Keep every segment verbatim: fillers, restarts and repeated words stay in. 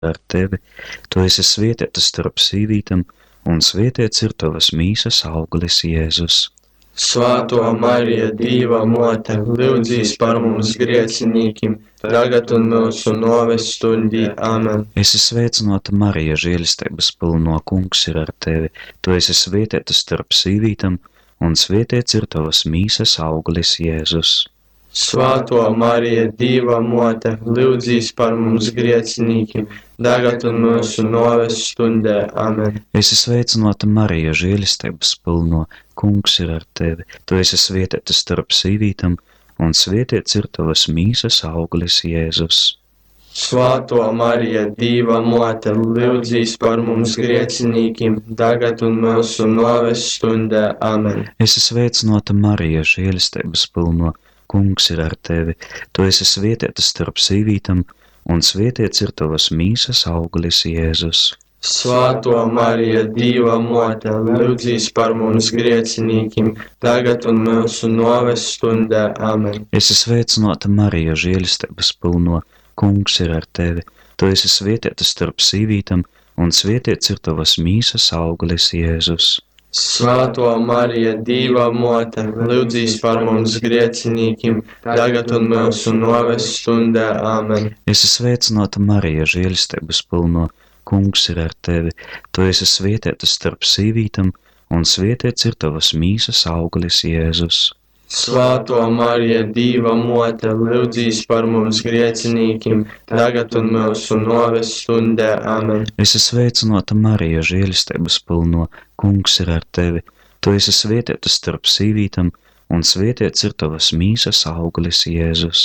ar tevi. Tu esi svētīta starp sīvītam, un svētīts ir tavas mīsas auglis, Jēzus. Svāto Marija, Dīva mote, lūdzīs par mums griecinīkim, tagad un mūsu noves stundī. Amen. Esi sveicināta, Marija, žēlistības pilno, Kungs ir ar tevi. Tu esi svētīta starp sīvītam, un svētīts ir tavas mīsas auglis, Jēzus. Svāto Marija, Dīva mote, lūdzīs par mums griecinīkim, tagad un mūsu noves stundē. Amen. Esi sveicināta, Marija, žēlistības pilno, Kungs ir ar tevi. Tu esi svētīta starp sīvītam, un svētīts ir tavas mīsas auglis, Jēzus. Svāto Marija, Dīva mote, lūdzīs par mums griecinīkim, tagad un mūsu noves stundē. Amen. Esi sveicināta, Marija, žēlistības pilno, Kungs ir ar tevi. Tu esi svētīta starp sīvītam, un svētīts ir tavas mīsas auglis, Jēzus. Svāto Marija, Dīva mote, lūdzīs par mums griecinīkim, tagad un mūsu noves stundē. Amen. Esi sveicināta, Marija, žēlistības pilno, Kungs ir ar tevi. Tu esi svētīta starp sīvītam, un svētīts ir tavas mīsas auglis, Jēzus. Svāto Marija, Dīva mote, lūdzīs par mums griecinīkim, tagad un mūsu noves stundē. Amen. Esi sveicināta, Marija, žēlistības pilno, Kungs ir ar tevi. Tu esi svētīta starp sīvītam, un svētīts ir tavas mīsas auglis, Jēzus. Svāto Marija, Dīva mote, lūdzīs par mums griecinīkim, tagad un mūsu noves stundē. Amen. Esi sveicināta, Marija, žēlistības pilno, Kungs ir ar tevi. Tu esi svētīta starp sīvītam, un svētīts ir tavas mīsas auglis, Jēzus.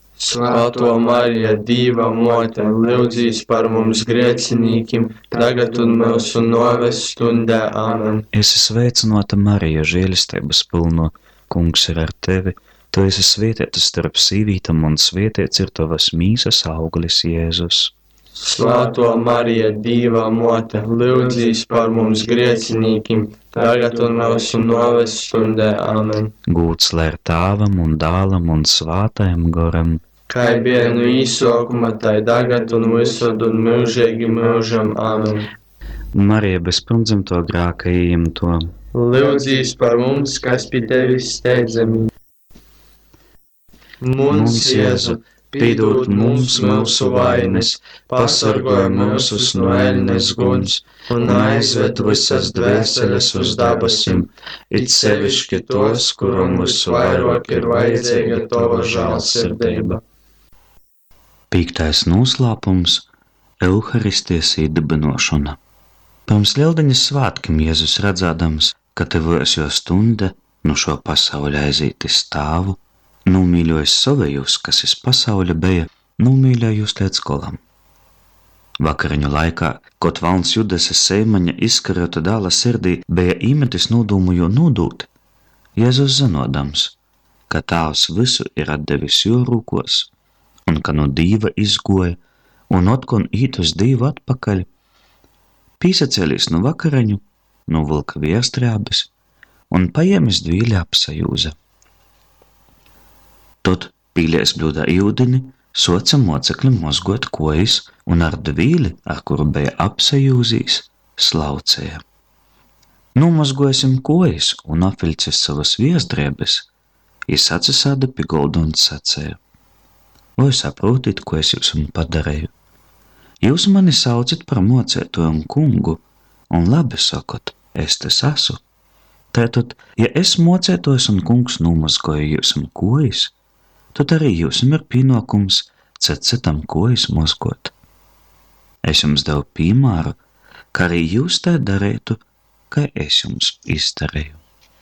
Svāto Marija, Dīva mote, lūdzīs par mums griecinīkim, tagad un mūsu noves stundē. Amen. Esi sveicināta, Marija, žēlistības pilno, Kungs ir ar tevi. Tu esi svētīta starp sīvītam, un svētīts ir tavas mīsas auglis, Jēzus. Svāto Marija, Dīva mote, lūdzīs par mums griecinīkim, tagad un mūsu noves stundē. Amen. Gūts lai ir Tēvam un Dēlam un Svātajam Garam, kā bija no īsākuma, tai tagad un visur un mūžīgi mūžam. Amen. Marija bez pirmdzimto grēka ieņemto, lūdzīs par mums, kas pie tevis steidzami. Mums, Jēzu, piedod mums mūsu vainas, pasargāj mūsus no ēļnes guns un aizved visas dvēseles uz dabasim, it sevišķi tos, kuram visvairāk ir vajadzīga tava žēlsirdība. Piektais noslēpums – Euharistijas iedibinošana. Pirms Lieldiņas svētkiem Jēzus redzēdams, ka tuvojas jo stunda no šo pasauli aiziet iz Tēvu, nomīļojis savējus, kas iz pasauli bija, nomīļojus līdz golam. Vakariņu laikā, kaut valns Judases seimaņa izkarota dēla sirdī bija īmetis nodūmu jo nodūt, Jēzus zinodams, ka Tēvs visu ir atdevis jo rūkos, un ka no Dīva izgoja, un otkon īt uz Dīvu atpakaļ, pīsacēlīs no vakariņu, no vilka viestrēbis, un paiemis dvīļi apsajūza. Tot pīlies bļuda iudini, soca moceklim mozgot kojas, un ar dvīli, ar kuru bija apsajūzīs, slaucēja. Nomozgojasim kojas un apvilcis savas viesdrēbes, jis atsisāda pie golda un sacēja: Vai saprotit, ko es jums padarēju? Jūs mani saucat par mocētoju un kungu, un labi sakot, es tas esmu. Tātad, ja es mocētojs un kungs nomazgoju jūsam kojas, tad arī jūsam ir pienākums cet citam kojas mozgot. Es jums devu piemēru, ka arī jūs tā darētu, kā es jums izdarīju.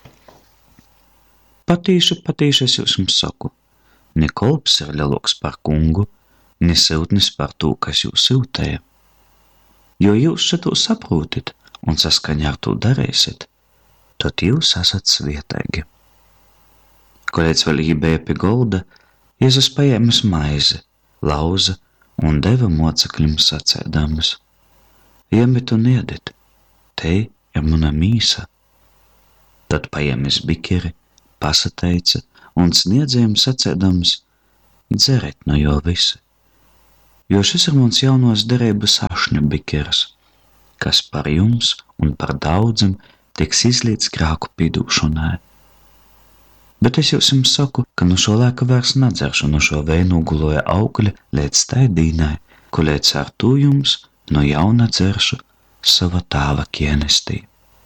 Patīšu, patīšu es jums saku, ne kolps ir lielāks par kungu, ne siltnis par to, kas jūs siltēja. Jo jūs šito saprotit un saskaņā ar to darēsit, tad jūs esat svietēgi. Kolēdz vēl bija pie golda, Jēzus paēmis maizi, lauza un deva mocekļiem sacēdāmas: Iemit un iedit, te ir mana mīsa. Tad paēmis bikeri, pasateica un sniedzējiem sacēdams: Dzeriet no jo visi. jo šis ir mums jaunos derības ašņu bikers, kas par jums un par daudzim tiks izlīdz grāku pīdūšanai. Bet es jums saku, ka no šo laika vairs nedzeršu no šo veinu guloja augļa līdz tai dīnai, ko līdz ar to jums no jauna dzeršu sava tāva kienestī.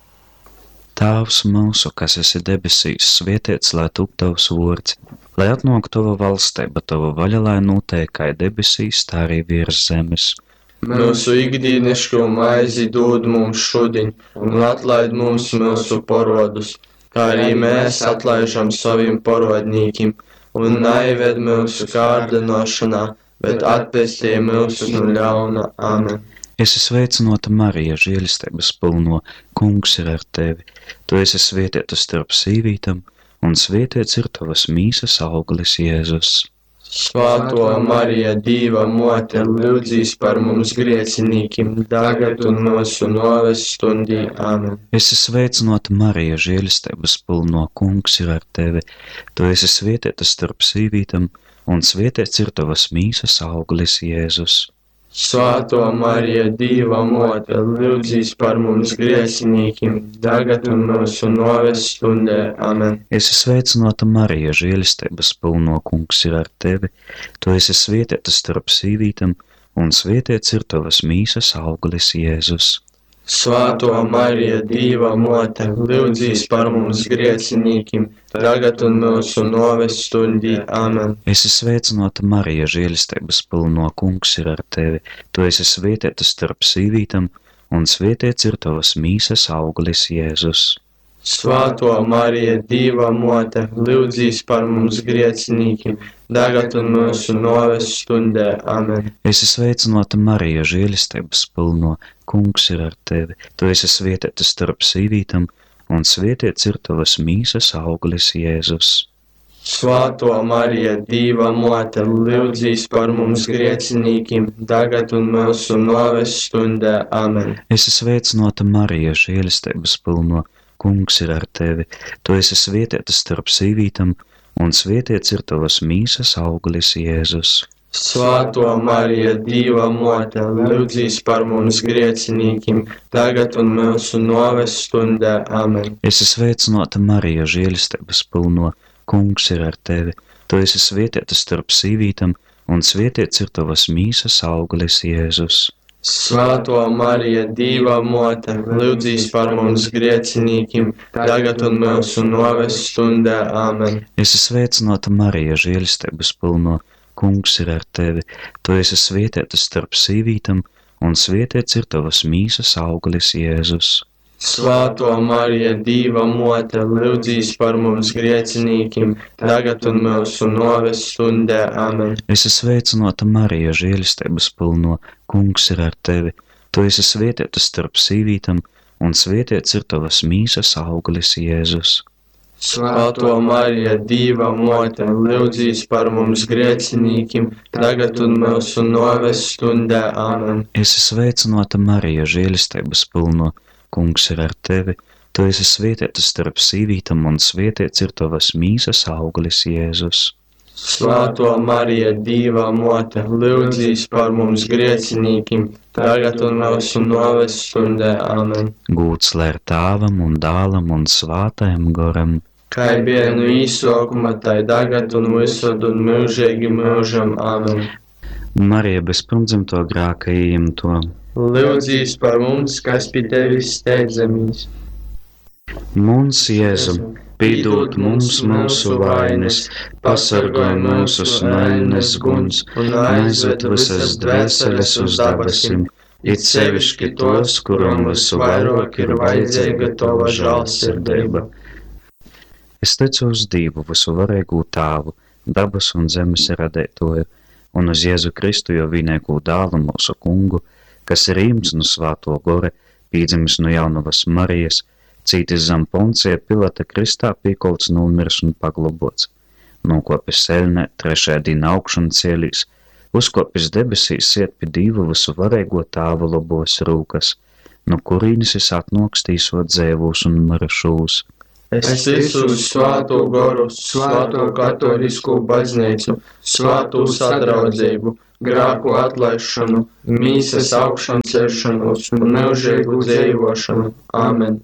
Tāvs mūsu, kas esi debesīs, svētīts lai top tavs vārds, lai atnāk tava valstība, tava vaļa, lai notiek kā debesīs, tā arī virs zemes. Mūsu ikdienišķo maizi dod mums šodien, un atlaid mums mūsu parodus, kā arī mēs atlaižam saviem parodnīkim, un naived mūsu kārdinošanā, bet atpestī mūsu no ļauna. Amen. Esi sveicināta Marija, žēlistības pilno, Kungs ir ar tevi. Tu esi svētīta starp sīvītam, un svētīts ir tavas mīsas auglis Jēzus. Svāto Marija, Dīva mote, lūdzīs par mums griecinīkim, tagad un mūsu noves stundī. Amen. Esi sveicināta Marija, žēlistības pilno, Kungs ir ar tevi. Tu esi svētīta starp sīvītam, un svētīts ir tavas mīsas auglis Jēzus. Svāto Marija, Dīva mote, lūdzīs par mums griecinīkim, tagad un mūsu noves stundē. Amen. Esi sveicināta Marija, žēlistības pilno, Kungs ir ar tevi. Tu esi svētīta starp sīvītam, un svētīts ir tavas mīsas auglis Jēzus. Svāto Marija, Dīva mote, lūdzīs par mums griecinīkim, tagad un mūsu noves stundī. Amen. Esi sveicināta Marija, žēlistības pilno, Kungs ir ar tevi. Tu esi svētīta starp sīvītam, un svētīts ir tavas mīsas auglis Jēzus. Svāto Marija, Dīva mote, lūdzīs par mums griecinīkim, tagad un mūsu noves stundē. Amen. Esi sveicināta Marija, žēlistības pilno, Kungs ir ar tevi. Tu esi svētīta starp sīvītam, un svētīts ir tavas mīsas auglis Jēzus. Svāto Marija, Dīva mote, lūdzīs par mums griecinīkim, tagad un mūsu noves stundē. Amen. Esi sveicināta Marija, žēlistības pilno, Kungs ir ar tevi. Tu esi svētīta starp sīvītam, un svētīts ir tavas mīsas auglis Jēzus. Svāto Marija, Dīva mote, lūdzīs par mums griecinīkim, tagad un mūsu noves stundē. Amen. Esi sveicināta Marija, žēlistības pilno, Kungs ir ar tevi. Tu esi svētīta starp sīvītam, un svētīts ir tavas mīsas auglis Jēzus. Svāto Marija, Dīva mote, lūdzīs par mums griecinīkim, tagad un mūsu noves stundē. Amen. Esi sveicināta Marija, žēlistības pilno, Kungs ir ar tevi. Tu esi svētīta starp sīvītam, un svētīts ir tavas mīsas auglis Jēzus. Svāto Marija, Dīva mote, lūdzīs par mums griecinīkim, tagad un mūsu noves stundē. Amen. Esi sveicināta Marija, žēlistības pilno, Kungs ir ar tevi. Tu esi svētīta starp sīvītam, un svētīts ir tavas mīsas auglis Jēzus. Svāto Marija, Dīva mote, lūdzīs par mums griecinīkim, tagad un mūsu noves stundē. Amen. Esi sveicināta Marija, žēlistības pilno, Kungs ir ar tevi. Tu esi svētīta starp sīvītam, un svētīts ir tavas mīsas auglis Jēzus. Svāto Marija, Dīva mote, lūdzīs par mums griecinīkim, tagad un mūsu noves stundē. Amen. Gūts lai ir Tāvam un Dālam un Svātajam Goram, kā bija no īsākuma, tai tagad un visur un mūžīgi mūžam. Amen. Marija bez pirmdzimto grēka ieņemto, lūdzīs par mums, kas pie tevis steidzamies. Mums, Jēzu, piedod mums mūsu vainas, pasargāj mūsus no ēnes guns un aizved visas dvēseles uz dabasim, it sevišķi tos, kuram visu vairāk ir vajadzīga tava žēlsirdība. Es ticu uz Dievu, visu varīgu Tāvu, dabas un zemes radētoju, un uz Jēzu Kristu, jo vienīgo dēlu mūsu Kungu, kas ir īmts no Svāto Gore, pīdzimis no jaunavas Marijas, cītis zem Poncija Pilata kristā pīkolts, nomirs un paglobots, nokopis seļnē, trešajā dienā augšana cielīs, uzkopis debesīs, iet pie Dievu visu varīgo Tāvu labos rūkas, no kurīnis es atnokstīsot dzēvūs un mirušūs. Es ticu uz Svāto Goru, Svāto katolisku baznīcu, Svāto sadraudzību, grāku atlaišanu, mīsas augšām celšanos un mūžīgu dzīvošanu. Āmen!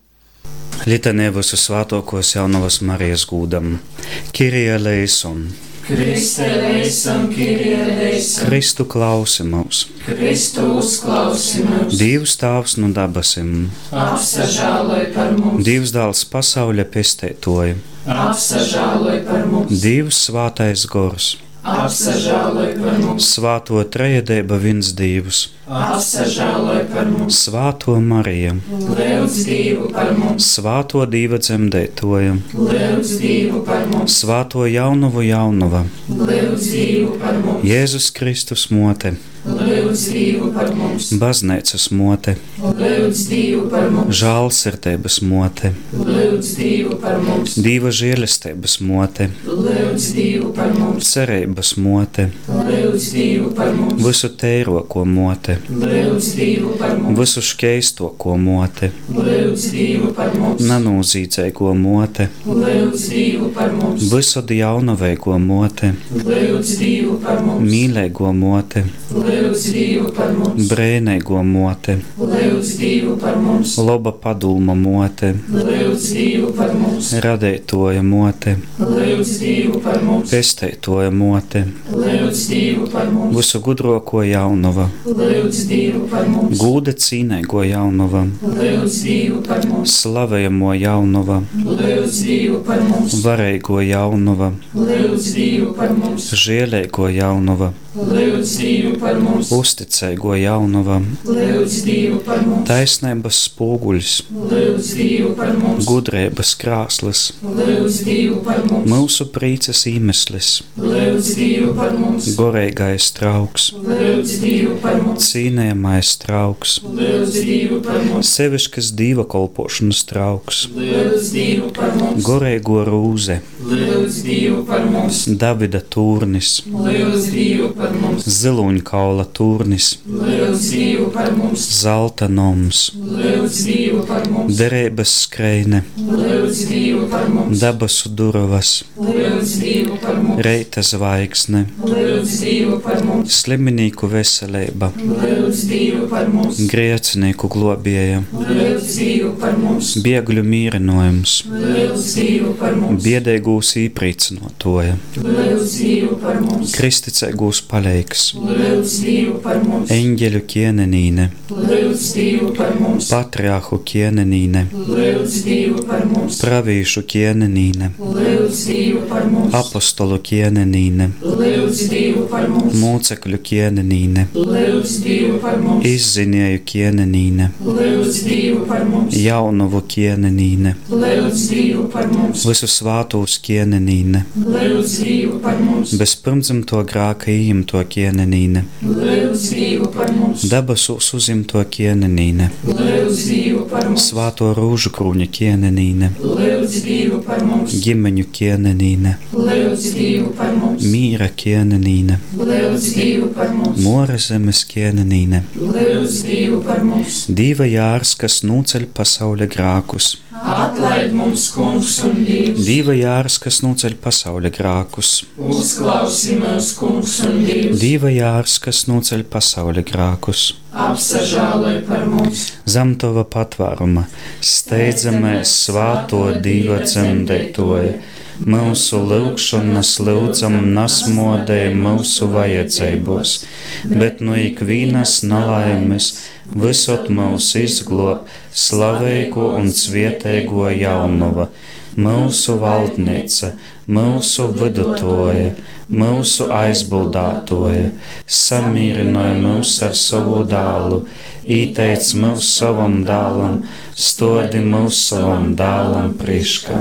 Litanē visu svētākos jaunavas Marijas gūdam. Kyrie eleison! Kriste eleison, Kyrie eleison! Kristu klausi mūs! Kristu uzklausi mūs! Dievs Tēvs no dabasim! Apsažāloj par mums! Dievs Dēls pasaules pestētoja! Apsažāloj par mums! Dievs Svētais Gors! Apsažāloj par mums! Svēto trejadība viens Dievs! Apsažāloj par mums! Svēto Mariju! Lūdz Dievu par mums! Svēto Dieva dzemdētoja! Lūdz Dievu par mums! Svēto jaunavu jaunava! Lūdz Dievu par mums! Jēzus Kristus mote! Lūdz Dievu par mums! Baznīcas mote! Lūdz Dievu par mums! Žēlsirdības mote! Lūdz Dievu par mums! Dieva žēlastības mote! Lūdz Dievu par mums! Cerības mote! Lūdz Dievu par mums! Visu teiroko mote! Lūdz Dievu par mums! Visu škeistoko mote! Lūdz Dievu par mums! Nanūzīdzīgo mote! Lūdz Dievu par mums! Visu jaunaveiko mote! Lūdz Dievu par mums! Mīlēgo mote! Lūdz Dievu par mums! Brēnēgo mote! Lūdz Dievu par mums! Loba padulma mote! Lūdz Dievu par mums! Radētoja mote! Lūdz Dievu par mums! Pestētoja mote! Lūdz Dievu par mums! Visu gudroko jaunava! Lūdz Dievu par mums! Gūda cīnēgo jaunava! Lūdz Dievu par mums! Slavējamo jaunava! Lūdz Dievu par mums! Varēgo jaunava! Lūdz Dievu par mums! Žielēgo jaunava! Lūdz Dievu par mums! Uzticēgo jaunava! Lūdz Dievu par mums! Taisnības spoguļs! Lūdz Dievu par mums! Gudrības krāslis! Lūdz Dievu par mums! Mūsu prīces īmeslis! Lūdz Dievu par mums! Gorīgais trauks! Lūdz Dievu par mums! Cīnējamais trauks! Lūdz Dievu par mums! Sevišķas dieva kolpošanas trauks! Lūdz Dievu par mums! Gorīgo rūze! Lūdz Dievu par mums! Davida turnis! Lūdz Dievu par mums! Ziluņkaula turnis! Lūdz Dievu par mums! Zelta noms! Lūdz Dievu par mums! Derības skreine! Lūdz Dievu par mums! Dabasu durvas! Lūdz Dievu par mums! Reita zvaigzne! Lūdz Dievu par mums! Sliminīku veselība! Lūdz Dievu par mums! Grēcinieku globēja! Lūdz Dievu par mums! Biegļu mīrinojums! Lūdz Dievu par mums! Biedēgūs īprīcinotoja! Lūdz Dievu par mums! Kristicēgūs paleiks! Lūdz Dievu par mums! Eņģeļu kienenīne! Lūdz Dievu par mums! Patriarhu kienenīne! Lūdz Dievu par mums! Pravīšu kienenīne! Lūdz Dievu par mums! Apostolu kienenīne! Lūdz Dievu par mums! Mūcekļu kienenīne! Lūdz Dievu par mums! Izzinieju kienenīne! Lūdz Dievu par mums! Jaunavu kienenīne! Lūdz Dievu par mums! Visu svātūs kienenīne! Lūdz Dievu par mums! Bez pirmdzimto grāka ījimto kienenīne! Lūdz Dievu par mums! Dabasūs uzimto kienenīne! Lūdz Dievu par mums! Svāto rūžu krūņa kienenīne! Lūdz Dievu par mums! Ģimeņu kienenīne! Lūdz Dievu par mums! Mīra kienenīne! Lūdz Dievu par mums! Mora zemes kienenīne! Lūdz Dievu par mums! Dīva jārs, kas nūceļ pasaules grākus! Atlaid mums, Kungs un Dievs! Dīva jārs, kas nūceļ pasaules grākus! Uzklausi mūs, Kungs un Dievs! Dīva jārs, kas nūceļ pasaules grākus! Apsažāloj par mums! Zem tava patvēruma steidzamies svāto Dieva dzemdētoja! Mūsu lūgšanas lūdzam nasmodēja mūsu vajadzībos, bet no ikvienas nelaimes visot mūs izglob slavēgo un svietēgo jaunuva, mūsu valdniece, mūsu vidutoja, mūsu aizbildātoja, samierināja mūs ar savu dālu, īteic mūs savam dālam, stodi mūs savam dālam priekšā.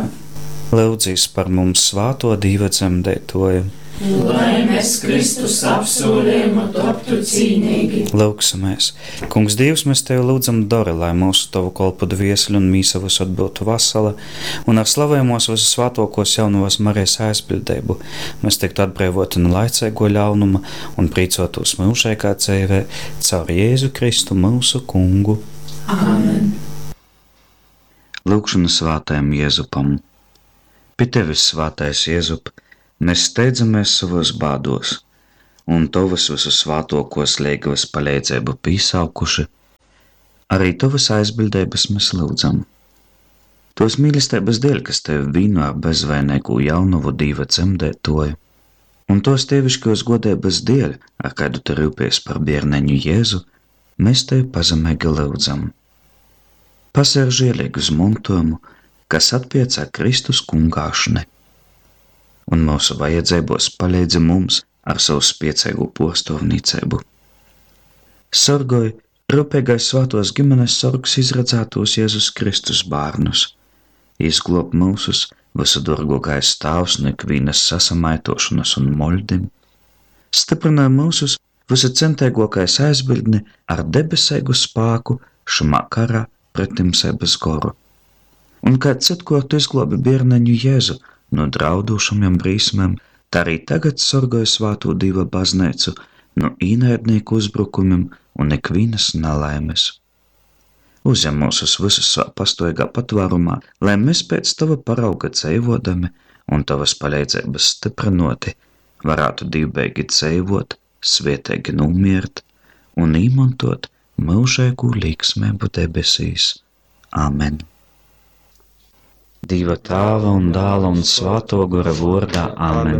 Lūdzīs par mums svāto Dieva dzemdētoju. Lai mēs Kristus apsolījumu toptu cīnīgi. Lūksimies. Kungs Dievs, mēs Tevi lūdzam dori, lai mūsu Tavu kolpu dvieseli un mīsa visot būtu vasala, un ar slavējumos visu svātokos jaunavas Marijas aizbildību mēs tiktu atbrīvoti no laicīgo ļaunuma un prīcotos mūžīgā dzīvē caur Jēzu Kristu mūsu Kungu. Āmen. Lūkšana svātajam Jēzupam. Pie Tevis, svātais Jēzup, mēs steidzamies savos bādos. un Tavas visu svātokos liegavas palīdzību pīsaukuši, arī Tavas aizbildības mēs lūdzam. Tos mīlestības dēļ, kas Tevi vīno ar bezvainīgu jaunavu Dīva dzemdētoju, un tos Teviškos godības dēļ, ar kādu Tu rūpies par bērneņu Jēzu, mēs Tevi pazemīgi lūdzam. Pasēr žēlīgu zmontojumu, kas atpiecā Kristus kungāšane, un mūsu vajadzībos palīdzi mums ar savu spiecīgu postovnīcību. Sorgoj rūpīgais svātos ģimenes sorgs izredzētos Jēzus Kristus bārnus, izglob mūsus visu dorgākais stāvs no ikvienas sasamaitošanas un moļdim, stiprināja mūsus visu centīgākais aizbildni ar debesīgu spēku šamā karā pret timsības goru. Un kā citkārt izglobi bērneņu Jēzu no draudošamiem brīsmēm, tā arī tagad sorgoja svāto Dieva baznīcu no īnaidnieku uzbrukumiem un ikvienas nelaimes. Uzņem mūsus visus savā pastoigā patvārumā, lai mēs pēc Tava parauga dzīvodami un Tavas palīdzības stiprinoti varētu divbeigi dzīvot, svietīgi nomiert un īmantot mūžīgu līgsmību debesīs. Āmen. Dieva Tēva un Dēla un Svāto Gara vārdā. Āmen.